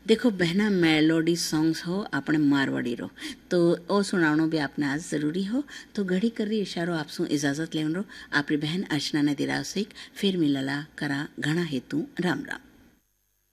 देखो बहना, melody songs हो अपने मारवाड़ी रो तो ओ सुनावनो भी आपने आज जरूरी हो। तो घड़ी कर रही इशारो आपसू इजाजत लेवन रो। आपरी बहन अर्चना ने दिराव से फिर मिलला करा घना हेतु। राम राम।